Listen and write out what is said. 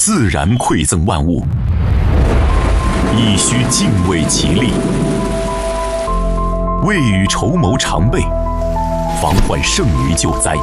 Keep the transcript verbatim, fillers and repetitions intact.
自然馈赠万物，亦须敬畏其力，未雨绸缪常备，防患胜于救灾。